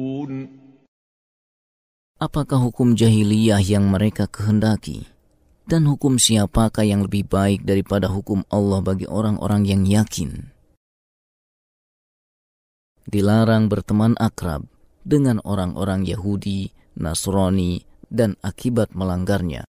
Apakah hukum jahiliyah yang mereka kehendaki? Dan hukum siapakah yang lebih baik daripada hukum Allah bagi orang-orang yang yakin? Dilarang berteman akrab dengan orang-orang Yahudi, Nasrani, dan akibat melanggarnya,